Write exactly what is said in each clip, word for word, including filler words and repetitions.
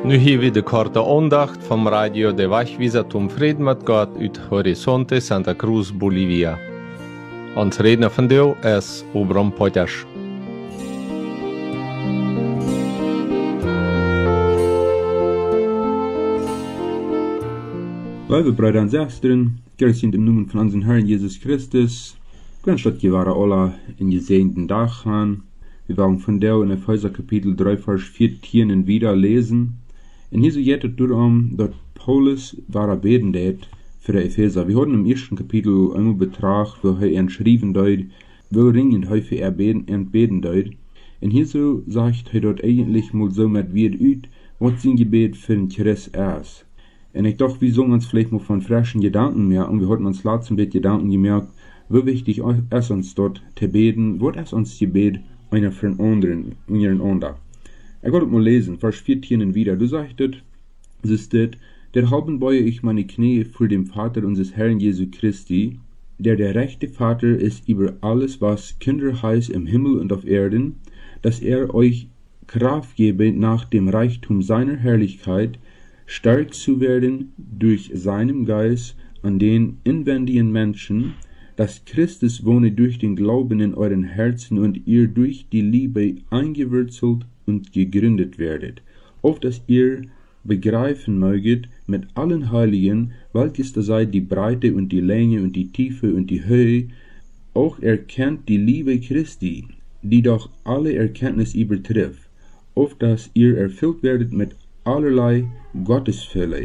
Nu hier weer de korte aandacht van Radio de Wachwieser Tom Fried met God uit Horizonte Santa Cruz, Bolivia. Ons redner vandaag is Obram Potters. Liebe Brüder und Schwestern, grüß in dem Namen von unserem Herrn Jesus Christus. Ganz Gott gewahre alle in gesegneten Tag haben. Wir wollen von der in Epheser Kapitel drei, Vers vierzehn wieder lesen. Und hier so geht es darum, dass Paulus war beten det für die Epheser. Wir hatten im ersten Kapitel einmal betracht, wo er entschrieben deut, wo ringend häufig er beten, beten deut. Und hier so sagt er dort eigentlich mal so mit wie es üt, was sein Gebet für den Christ ist. Und ich dachte, wir sollen uns vielleicht mal von frischen Gedanken merken. Wir hatten uns letztens mit Gedanken gemerkt, wie wichtig es uns dort zu beten, was ist uns Gebet einer für den anderen, in ihren anderen. Ich wollte mal lesen, Vers vierzehn wieder. Du sagtest, es ist das, der haben beuge ich meine Knie vor dem Vater unseres Herrn Jesu Christi, der der rechte Vater ist über alles, was Kinder heißt im Himmel und auf Erden, dass er euch Kraft gebe, nach dem Reichtum seiner Herrlichkeit stark zu werden durch seinen Geist an den inwendigen Menschen, dass Christus wohne durch den Glauben in euren Herzen und ihr durch die Liebe eingewurzelt und gegründet werdet, auf dass ihr begreifen möget mit allen Heiligen, welches da sei die Breite und die Länge und die Tiefe und die Höhe, auch erkennt die Liebe Christi, die doch alle Erkenntnis übertrifft, auf dass ihr erfüllt werdet mit allerlei Gottesfülle,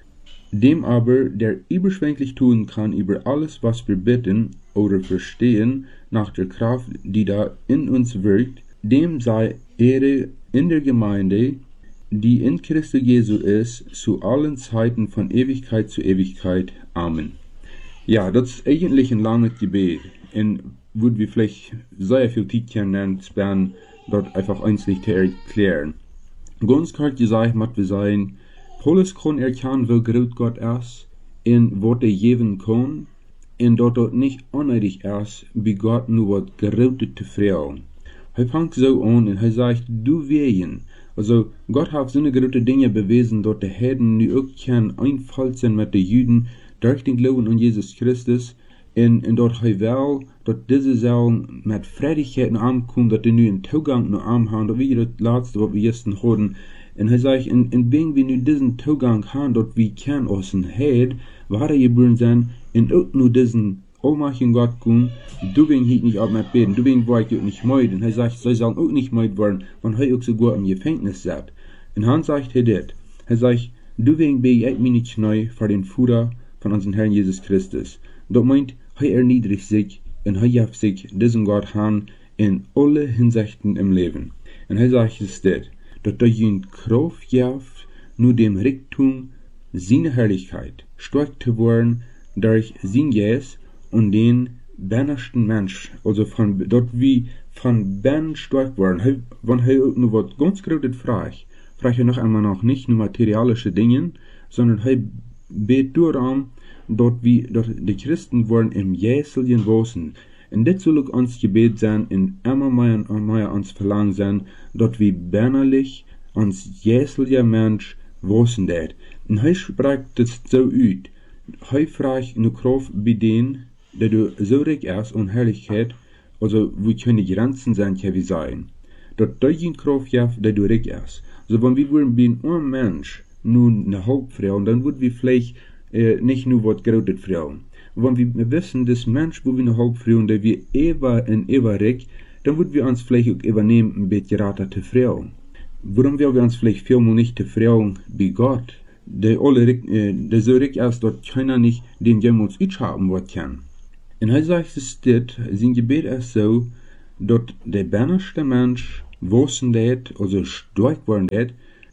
dem aber, der überschwänglich tun kann über alles, was wir bitten oder verstehen, nach der Kraft, die da in uns wirkt, dem sei Ehre in der Gemeinde, die in Christus Jesu ist, zu allen Zeiten von Ewigkeit zu Ewigkeit. Amen. Ja, das ist eigentlich ein langes Gebet. Und würde wir vielleicht sehr viel Zeit können, sparen, dort einfach einzeln zu erklären. Ganz klar gesagt, muss wir sagen, Paulus kann erkennen, wie groß Gott ist, und was er geben kann, und dort dort nicht unnötig ist, wie Gott nur was Großes zu fragen. Er fängt so an und er sagt, du wehen. Also Gott hat so eine große Dinge bewiesen, dort die Heiden nu auch kein Einfall sind mit den Juden durch den Glauben an Jesus Christus. Und, und dort er will, dort diese Sachen mit Freudigkeit ankommen, dort die nu einen Zugang noch haben, dort wie das letzte, was wir gestern hatten. Und er sagt, und, und wenn wir nu diesen Zugang haben, dort wir kennen aus dem Heid, wahre geboren sind, und auch nur diesen allmächtigen Gott kommen, du wegen hier nicht auch mit beten, du wegen war ich nicht meid. Und er sagt, sie sollen auch nicht meid werden, wenn er auch sogar im Gefängnis sitzt. Und dann sagt er das. Er sagt, du wegen bin ich mir nicht neu vor den Futter von unserem Herrn Jesus Christus. Dort meint, er erniedrigt sich und er jaft sich diesen Gott an in alle Hinsichten im Leben. Und er sagt es das, dass er ihn Kraft jaft, nur dem Reichtum seiner Herrlichkeit stark zu werden durch sein Geist und den bennersten Mensch, also von dort wie von Ben stark werden. Wenn er nur was ganz Großes fragt, fragt er noch einmal noch nicht nur materialische Dinge, sondern er bet darum, dort wie dort die Christen wollen im jäseligen Wosen. Und das soll auch uns Gebet sein, in immer mehr und mehr uns Verlangen sein, dort wie bennerlich uns jäseliger Mensch wosen det. Und er spricht das so ut. Er fragt nur Kraft bei denen, der du so reich ist und Herrlichkeit, also wo keine Grenzen sein, kann wie sein. Dort dein Kraft jaft, der du reich ist. Also wenn wir wollen, bin ein Mensch, nur eine Hauptfrau, dann würden wir vielleicht äh, nicht nur was Großes fragen. Wenn wir wissen, dass Mensch, wo wir eine Hauptfrau, der wir ever und ever reich, dann würden wir uns vielleicht auch übernehmen, ein bisschen rater zu fragen. Warum wir uns vielleicht vielmal nicht zu fragen, wie Gott, der alle, äh, der so reich ist, dort keiner nicht den jemals haben was kann. Und er sagt es das, sein Gebet ist so, dass der bennerste Mensch wissen det, also stark worden det,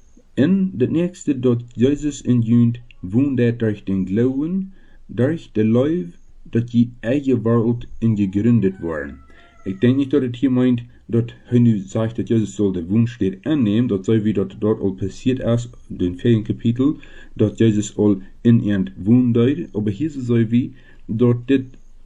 und das nächste, dass Jesus in Jünd wohnt det durch den Glauben, durch den Leib, dass die eigene Welt in gegründet worden. Ich denke nicht, dass es hier meint, dass er nu sagt, dass Jesus soll den Wunsch steht annehmen, dass so wie das dort all passiert ist, den vierten Kapitel, dass Jesus all in ihren wohnt, aber hier so wie, dort das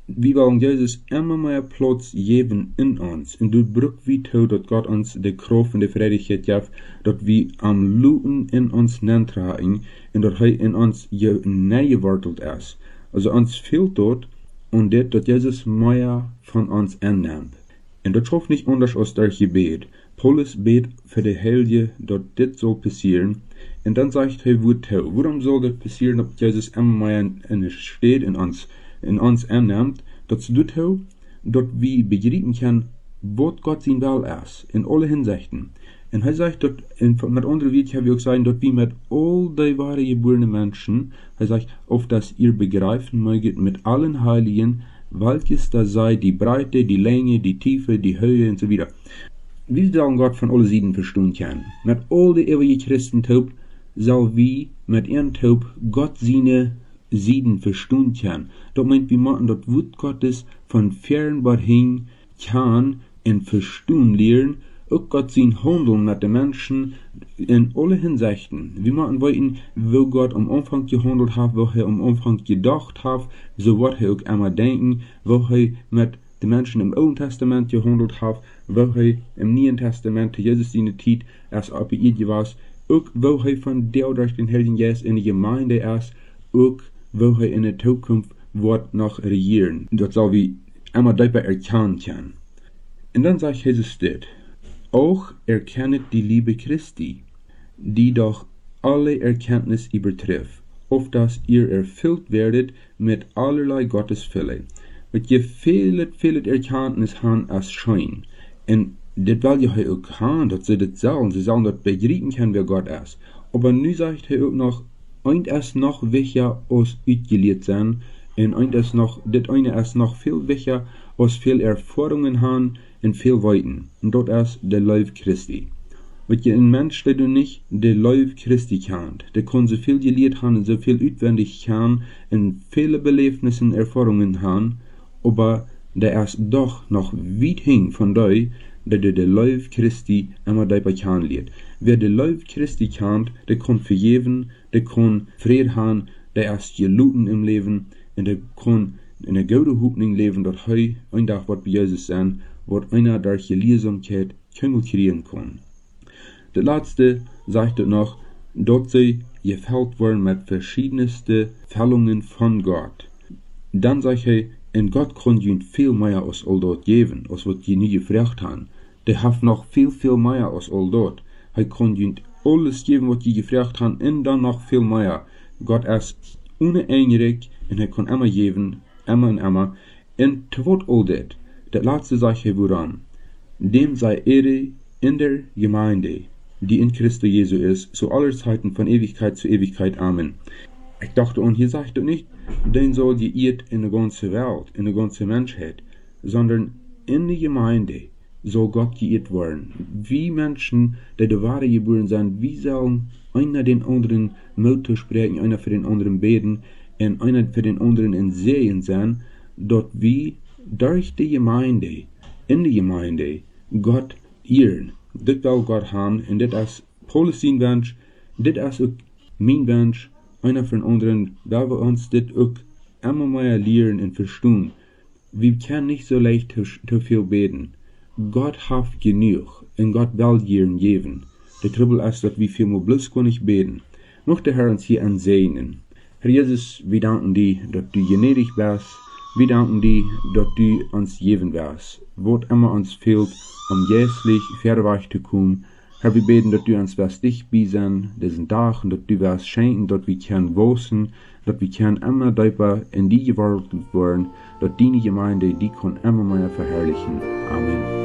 wie wollen Jesus immer mehr Platz geben in uns. Und du brückst wie to, dass Gott uns die Kraft und die Freudigkeit gibt, dass wir am Luten in uns nentragen und dass er in uns neigewordelt ist. Also uns fehlt dort und das, dass Jesus mehr von uns annimmt. Und das schafft nicht anders als durch Gebet. Paulus bet für die Heilige, dass das soll passieren. Und dann sagt er, wo to. Warum soll das passieren, dass Jesus immer mehr in, in steht in uns, in uns annimmt? Das tut er, dass wir begreifen können, was Gott sein Will ist, in alle Hinsichten. Und er sagt, dass, in, mit anderen Worten habe ich auch gesagt, dass wir mit all die wahren geborenen Menschen, er sagt, auf das ihr begreifen möget, mit allen Heiligen, welches da sei, die Breite, die Länge, die Tiefe, die Höhe und so weiter. Wie sollen Gott von alle Seiten verstehen können? Mit all die ewigen Christen taub, soll wir mit ihren taub Gott seine Seiten verstehen können. Das meint, wir machen das Wort Gottes von fern hin kann und verstehen lernen, auch Gott sein Handeln mit den Menschen in alle Hinsichten. Wir machen weiten, wo Gott am Anfang gehandelt hat, wo er am Anfang gedacht hat, so wird er auch immer denken, wo er mit den Menschen im Alten Testament gehandelt hat, wo er im Neuen Testament Jesus in der Zeit als ab ihr war, auch wo er von der durch den Heiligen Geist in der Gemeinde ist, auch wo er in der Zukunft wird noch regieren. Das soll wir immer dabei erkennen können. Und dann sagt Jesus das. Auch erkennet die Liebe Christi, die doch alle Erkenntnis übertrifft, auf dass ihr erfüllt werdet mit allerlei Gottesfülle. Mit je vielet, vielet Erkenntnis haben als Schein. Und das will ja auch haben, dass sie das sollen, sie sollen das begreifen können, wer Gott ist. Aber nu sagt er auch noch, ein ist noch wichtiger als ausgelehrt sein, und ein ist noch, das eine ist noch viel wichtiger als viel Erfahrungen haben, in viel Weiten. Und dort ist der Leib Christi. Weil je ein Mensch, der du nicht der Leib Christi kennt, der kann so viel gelehrt haben und so viel auswendig kann, in viele Belebnissen, Erfahrungen haben, aber der ist doch noch weit hin von dir, der der Leib Christi immer dabei kennenlernt. Wer der Leib Christi kennt, der kann vergeben, der kann Frieden haben, der ist geluten im Leben, und der kann in der guten Hoffnung leben, dass er ein Tag wird bei Jesus sein, wo einer durch Gelehrsamkeit Küngel kriegen kann. Der letzte sagte noch, dass sie gefällt wurden mit verschiedensten Fällungen von Gott. Dann sagt er, und Gott kann ihnen viel mehr als all dort geben, als was sie nie gefragt haben. Der hat noch viel, viel mehr als all dort. Er kann ihnen alles geben, was sie gefragt haben, und dann noch viel mehr. Gott ist uneingerig, und er kann immer geben, immer und immer. Und tot all das, der letzte sagt er woran. Dem sei Ehre in der Gemeinde, die in Christus Jesu ist, zu aller Zeiten von Ewigkeit zu Ewigkeit. Amen. Ich dachte, und hier sagt er nicht, den soll geirrt in der ganzen Welt, in der ganzen Menschheit, sondern in der Gemeinde soll Gott geirrt werden. Wie Menschen, die der Wahre geboren sind, wie sollen einer den anderen Mut sprechen, einer für den anderen beten, und einer für den anderen in Sehen sein, dort wie durch die Gemeinde, in der Gemeinde, Gott ehren. Das will Gott haben, und das ist Paulus sein Wunsch, das ist auch mein Wunsch, einer von anderen, da wir uns das auch immer mehr lernen und verstehen. Wir können nicht so leicht zu viel beten. Gott hat genug, und Gott will gern geben. Der Trouble ist, dass wir viel mehr bloß können nicht beten. Möchte der Herr uns hier ansehen. Herr Jesus, wir danken dir, dass du gnädig bist. Wir danken dir, dass du uns geben wirst. Was immer uns fehlt, um jährlich verweicht zu kommen. Herr, wir beten, dass du uns wirst dich sein, diesen Tag, und dass du wirst schenken, dass wir können wachsen, dass wir können immer tiefer in die gewandelt werden, dass deine Gemeinde, die kann immer mehr verherrlichen. Amen.